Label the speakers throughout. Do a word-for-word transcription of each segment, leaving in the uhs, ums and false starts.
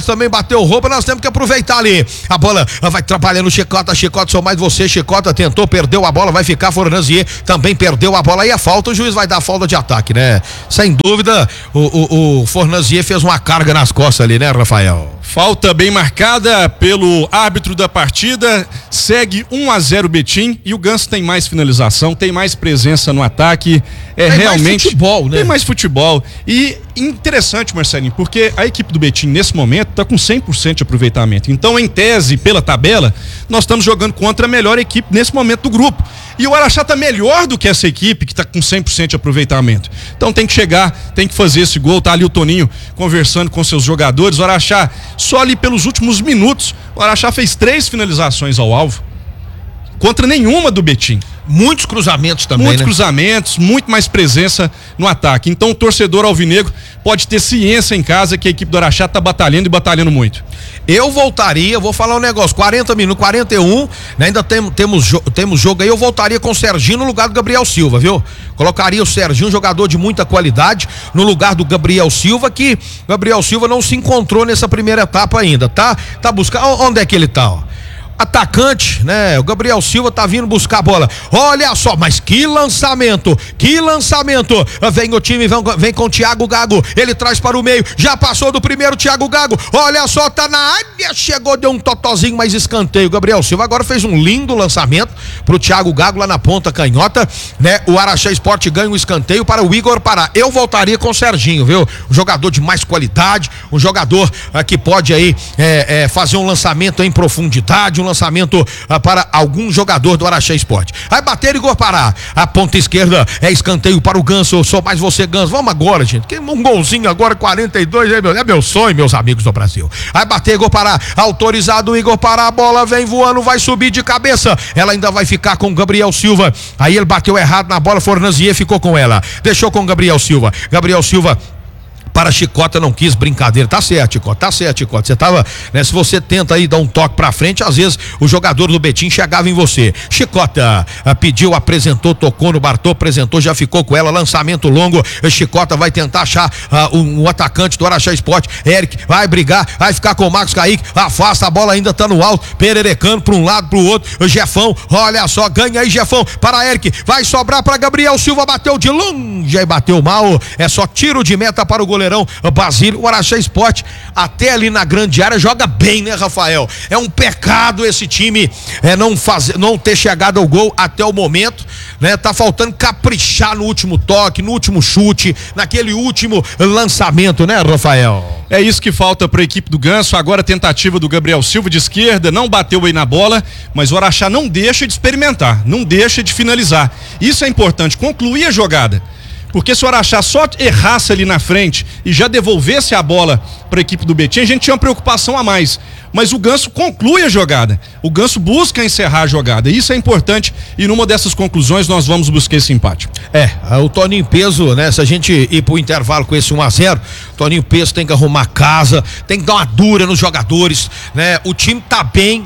Speaker 1: também bateu roupa, nós temos que aproveitar ali. A bola vai trabalhando o Chicota, Chicota, sou mais você, Chicota tentou, perdeu a bola, vai ficar Fornazier, também perdeu a bola, aí a falta, o juiz vai dar falta de ataque, né? Sem dúvida, o, o, o Fornazier fez uma carga nas costas ali, né, Rafael?
Speaker 2: Falta bem marcada pelo árbitro da partida, segue um a zero Betim e o Ganso tem mais finalização, tem mais presença no ataque, é
Speaker 1: tem
Speaker 2: realmente
Speaker 1: mais futebol, né?
Speaker 2: Tem mais futebol e interessante, Marcelinho, porque a equipe do Betim nesse momento está com cem por cento de aproveitamento, então em tese, pela tabela, nós estamos jogando contra a melhor equipe nesse momento do grupo e o Araxá está melhor do que essa equipe que está com cem por cento de aproveitamento, então tem que chegar, tem que fazer esse gol, tá ali o Toninho conversando com seus jogadores, o Araxá só ali pelos últimos minutos, o Araxá fez três finalizações ao alvo, contra nenhuma do Betim.
Speaker 1: Muitos cruzamentos também,
Speaker 2: Muitos
Speaker 1: né?
Speaker 2: cruzamentos, muito mais presença no ataque. Então o torcedor alvinegro pode ter ciência em casa que a equipe do Araxá tá batalhando e batalhando muito.
Speaker 1: Eu voltaria, vou falar um negócio, quarenta minutos, quarenta e um, né, ainda tem, temos, temos jogo aí, eu voltaria com o Serginho no lugar do Gabriel Silva, viu? Colocaria o Serginho, um jogador de muita qualidade, no lugar do Gabriel Silva, que Gabriel Silva não se encontrou nessa primeira etapa ainda, tá? Tá buscando, onde é que ele tá, ó? Atacante, né? O Gabriel Silva tá vindo buscar a bola. Olha só, mas que lançamento, que lançamento. Vem o time, vem, vem com o Thiago Gago. Ele traz para o meio, já passou do primeiro Thiago Gago. Olha só, tá na área, chegou, deu um totozinho, mas escanteio. O Gabriel Silva agora fez um lindo lançamento pro Thiago Gago lá na ponta canhota, né? O Araxá Sport ganha um escanteio para o Igor Pará. Eu voltaria com o Serginho, viu? Um jogador de mais qualidade, um jogador ah, que pode aí é, é, fazer um lançamento em profundidade, um lançamento ah, para algum jogador do Araxá Sport. Vai bater Igor Pará. A ponta esquerda é escanteio para o Ganso. Só mais você, Ganso. Vamos agora, gente. Um golzinho agora, quarenta e dois. É meu, é meu sonho, meus amigos do Brasil. Vai bater Igor Pará. Autorizado Igor Pará. A bola vem voando, vai subir de cabeça. Ela ainda vai ficar com Gabriel Silva. Aí ele bateu errado na bola. Fornazier ficou com ela. Deixou com Gabriel Silva. Gabriel Silva. Para Chicota, não quis brincadeira, tá certo, Chicota, tá certo, Chicota, você tava, né, se você tenta aí dar um toque pra frente, às vezes o jogador do Betim chegava em você. Chicota ah, pediu, apresentou, tocou no Bartô, apresentou, já ficou com ela, lançamento longo, Chicota vai tentar achar ah, um, um atacante do Araxá Sport, Eric vai brigar, vai ficar com o Marcos Kaique, afasta, a bola ainda tá no alto, pererecando pra um lado, pro outro, Jefão, olha só, ganha aí Jefão, para Eric, vai sobrar pra Gabriel Silva, bateu de longe, aí bateu mal, é só tiro de meta para o goleiro Basílio. O Araxá Sport até ali na grande área joga bem, né, Rafael? É um pecado esse time é, não, fazer, não ter chegado ao gol até o momento, né? Tá faltando caprichar no último toque, no último chute, naquele último lançamento, né, Rafael?
Speaker 2: É isso que falta para a equipe do Ganso. Agora a tentativa do Gabriel Silva de esquerda, não bateu aí na bola, mas o Araxá não deixa de experimentar, não deixa de finalizar. Isso é importante, concluir a jogada. Porque se o Araxá só errasse ali na frente e já devolvesse a bola para a equipe do Betim, a gente tinha uma preocupação a mais. Mas o Ganso conclui a jogada. O Ganso busca encerrar a jogada. Isso é importante e numa dessas conclusões nós vamos buscar esse empate.
Speaker 1: É, o Toninho Peso, né? Se a gente ir pro intervalo com esse um a zero, o Toninho Peso tem que arrumar casa, tem que dar uma dura nos jogadores, né? O time tá bem.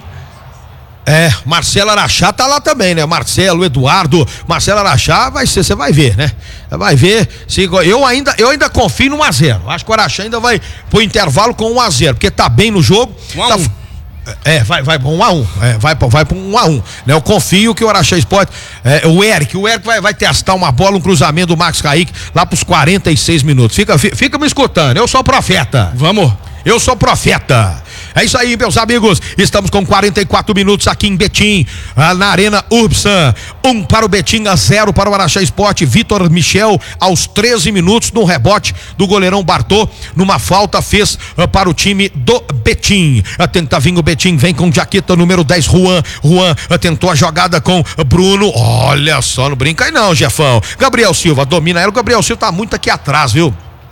Speaker 1: É, Marcelo Araxá tá lá também, né? Marcelo, Eduardo, Marcelo Araxá vai ser, você vai ver, né? Vai ver, se, eu, ainda, eu ainda confio no um a zero, acho que o Araxá ainda vai pro intervalo com um a zero, porque tá bem no jogo.
Speaker 2: um a um.
Speaker 1: Tá, é, vai, vai pro um a um, é, vai, vai pro um a um, né? Eu confio que o Araxá Sport, é, o Eric, o Eric vai, vai testar uma bola, um cruzamento do Marcos Kaique lá pros quarenta e seis minutos, fica, fica me escutando, eu sou profeta.
Speaker 2: Vamos.
Speaker 1: Eu sou profeta. É isso aí, meus amigos. Estamos com quarenta e quatro minutos aqui em Betim, na Arena Urbsan. Um para o Betim, a zero para o Araxá Sport. Vitor Michel, aos treze minutos, no rebote do goleirão Bartô, numa falta, fez uh, para o time do Betim. Uh, tenta vir o Betim, vem com jaqueta número dez, Juan. Juan uh, tentou a jogada com Bruno. Olha só, não brinca aí não, Jefão. Gabriel Silva domina ela. O Gabriel Silva tá muito aqui atrás, viu?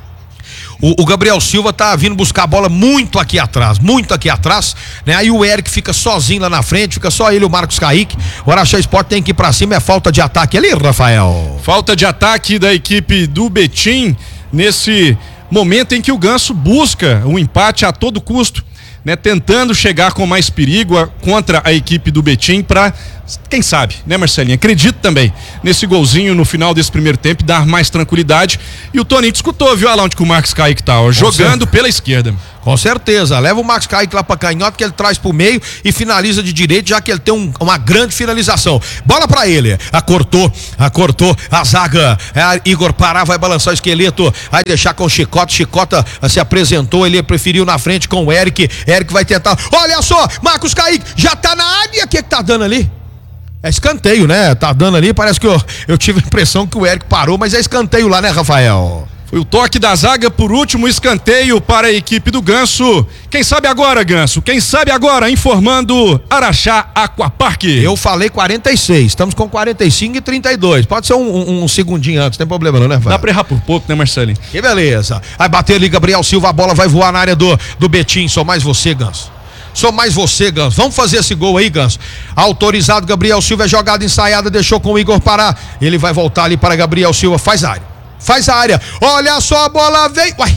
Speaker 1: O, o Gabriel Silva tá vindo buscar a bola muito aqui atrás, muito aqui atrás, né? Aí o Eric fica sozinho lá na frente, fica só ele e o Marcos Kaique. O Araxá Sport tem que ir pra cima, é falta de ataque ali, Rafael.
Speaker 2: Falta de ataque da equipe do Betim nesse momento em que o Ganso busca o empate a todo custo, né? Tentando chegar com mais perigo a, contra a equipe do Betim para quem sabe, né, Marcelinho? Acredito também nesse golzinho no final desse primeiro tempo, dar mais tranquilidade. E o Toninho escutou, viu, lá onde que o Marcos Kaique tá, ó, jogando certo. Pela esquerda.
Speaker 1: Com certeza, leva o Marcos Kaique lá pra canhota, que ele traz pro meio e finaliza de direito, já que ele tem um, uma grande finalização. Bola pra ele, acortou, acortou, a zaga, é, Igor Pará vai balançar o esqueleto, vai deixar com o Chicota, Chicota se apresentou, ele preferiu na frente com o Eric, Eric vai tentar, olha só, Marcos Kaique, já tá na área, o que que tá dando ali? É escanteio, né? Tá dando ali, parece que eu, eu tive a impressão que o Eric parou, mas é escanteio lá, né, Rafael?
Speaker 2: Foi o toque da zaga, por último, escanteio para a equipe do Ganso. Quem sabe agora, Ganso? Quem sabe agora, informando Araxá Aquapark.
Speaker 1: Eu falei quarenta e seis, estamos com quarenta e cinco e trinta e dois. Pode ser um, um, um segundinho antes, não tem problema não, né, Rafael?
Speaker 2: Dá pra errar por pouco, né, Marcelinho?
Speaker 1: Que beleza. Vai bater ali, Gabriel Silva, a bola vai voar na área do, do Betim. Só mais você, Ganso. Só mais você, Ganso. Vamos fazer esse gol aí, Ganso. Autorizado, Gabriel Silva, é jogada ensaiada, deixou com o Igor Pará. Ele vai voltar ali para Gabriel Silva, faz a área. Faz a área, olha só, a bola veio. Uai,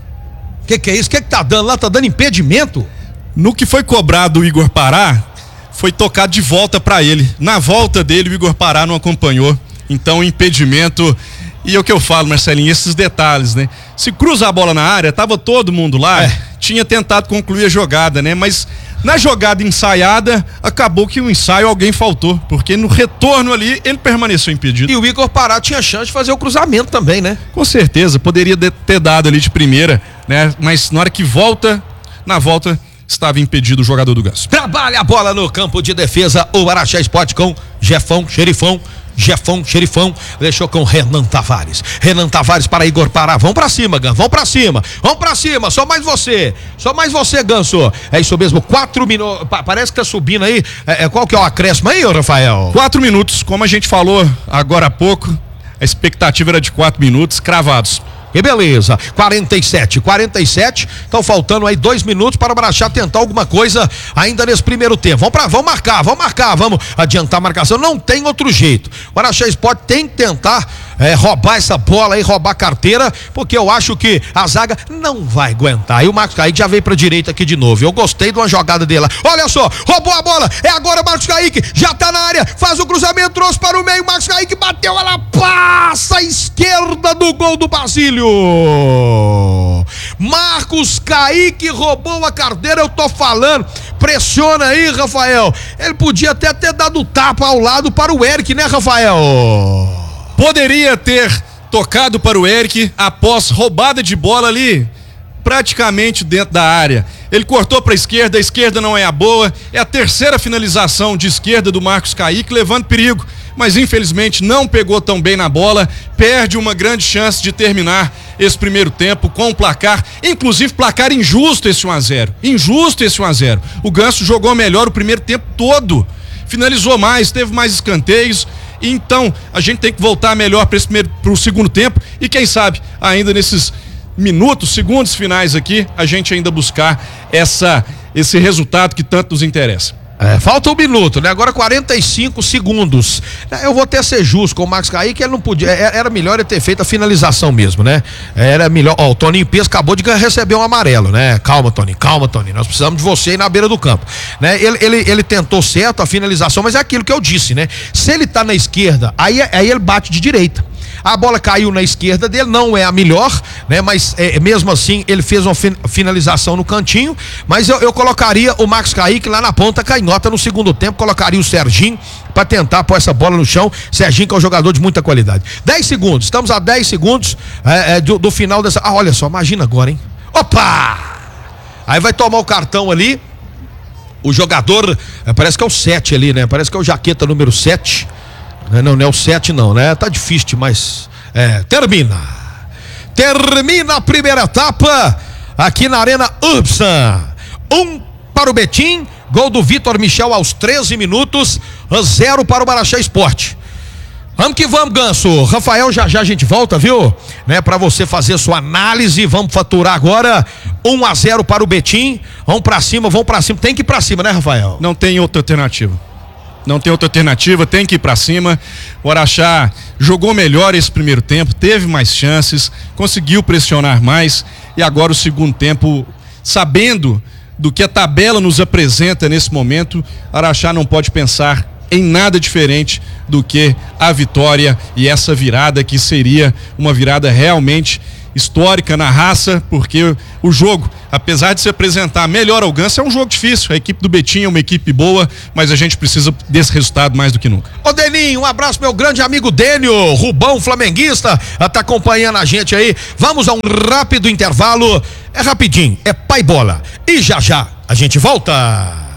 Speaker 1: que que é isso? Que que tá dando lá? Tá dando impedimento?
Speaker 2: No que foi cobrado o Igor Pará, foi tocado de volta pra ele. Na volta dele, o Igor Pará não acompanhou. Então, impedimento. E é o que eu falo, Marcelinho, esses detalhes, né? Se cruza a bola na área, tava todo mundo lá, é. Tinha tentado concluir a jogada, né? Mas na jogada ensaiada, acabou que o ensaio alguém faltou, porque no retorno ali, ele permaneceu impedido.
Speaker 1: E o Igor Pará tinha chance de fazer o cruzamento também, né?
Speaker 2: Com certeza, poderia ter dado ali de primeira, né? Mas na hora que volta, na volta, estava impedido o jogador do Ganso.
Speaker 1: Trabalha a bola no campo de defesa, o Araxá Esporte com Jefão, Xerifão. Jefão, Xerifão, deixou com Renan Tavares. Renan Tavares para Igor Pará. Vão pra cima, Ganso. Vão pra cima. Vão pra cima. Só mais você. Só mais você, Ganso. É isso mesmo. Quatro minutos. Parece que tá subindo aí. É, é, qual que é o acréscimo aí, Rafael?
Speaker 2: Quatro minutos. Como a gente falou agora há pouco, a expectativa era de quatro minutos cravados.
Speaker 1: Que beleza, quarenta e sete, quarenta e sete, estão faltando aí dois minutos para o Araxá tentar alguma coisa ainda nesse primeiro tempo. Vamos para, vamos marcar, vamos marcar, vamos adiantar a marcação, não tem outro jeito. O Araxá Esporte tem que tentar é, roubar essa bola aí, roubar a carteira, porque eu acho que a zaga não vai aguentar. E o Marcos Kaique já veio para a direita aqui de novo. Eu gostei de uma jogada dele lá. Olha só, roubou a bola, é agora o Marcos Kaique, já tá na área, faz o cruzamento, trouxe para o meio, Marcos Kaique bateu, ela passa à esquerda do gol do Basílio. Marcos Kaique roubou a carteira, eu tô falando. Pressiona aí, Rafael. Ele podia até ter dado tapa ao lado para o Eric, né, Rafael?
Speaker 2: Poderia ter tocado para o Eric após roubada de bola ali, praticamente dentro da área. Ele cortou para a esquerda, a esquerda não é a boa. É a terceira finalização de esquerda do Marcos Kaique, levando perigo. Mas infelizmente não pegou tão bem na bola, perde uma grande chance de terminar esse primeiro tempo com um placar, inclusive placar injusto esse um a zero, injusto esse um a zero. O Ganso jogou melhor o primeiro tempo todo, finalizou mais, teve mais escanteios, então a gente tem que voltar melhor para esse primeiro, para o segundo tempo e quem sabe ainda nesses minutos, segundos finais aqui, a gente ainda buscar essa, esse resultado que tanto nos interessa.
Speaker 1: É, falta um minuto, né? Agora quarenta e cinco segundos. Eu vou até ser justo com o Marcos Kaique, ele não podia, era melhor ele ter feito a finalização mesmo, né? Era melhor, ó, o Toninho Pes acabou de receber um amarelo, né? Calma, Toninho, calma, Toninho, nós precisamos de você aí na beira do campo, né? Ele, ele, ele tentou certo a finalização, mas é aquilo que eu disse, né? Se ele tá na esquerda, aí, aí ele bate de direita. A bola caiu na esquerda dele, não é a melhor, né? Mas é, mesmo assim ele fez uma fin- finalização no cantinho. Mas eu, eu colocaria o Marcos Kaique lá na ponta canhota no segundo tempo, colocaria o Serginho para tentar pôr essa bola no chão. Serginho que é um jogador de muita qualidade. dez segundos, estamos a dez segundos é, é, do, do final dessa. Ah, olha só, imagina agora, hein? Opa! Aí vai tomar o cartão ali. O jogador, é, parece que é o sete ali, né? Parece que é o jaqueta número sete. Não, não é o sete não, né? Tá difícil demais. É, termina. Termina a primeira etapa aqui na Arena Urbsan. Um para o Betim, gol do Vitor Michel aos treze minutos, zero para o Araxá Esporte. Vamos que vamos, Ganso. Rafael, já já a gente volta, viu? Né, para você fazer sua análise. Vamos faturar agora um a zero para o Betim. Vamos para cima, vamos para cima. Tem que ir para cima, né, Rafael?
Speaker 2: Não tem outra alternativa. Não tem outra alternativa, tem que ir pra cima. O Araxá jogou melhor esse primeiro tempo, teve mais chances, conseguiu pressionar mais e agora o segundo tempo, sabendo do que a tabela nos apresenta nesse momento, Araxá não pode pensar em nada diferente do que a vitória e essa virada que seria uma virada realmente histórica na raça, porque o jogo, apesar de se apresentar melhor ao Ganso, é um jogo difícil. A equipe do Betim é uma equipe boa, mas a gente precisa desse resultado mais do que nunca.
Speaker 1: Ô Deninho, um abraço meu grande amigo Dênio, Rubão flamenguista, tá acompanhando a gente aí. Vamos a um rápido intervalo, é rapidinho, é pai bola. E já já a gente volta.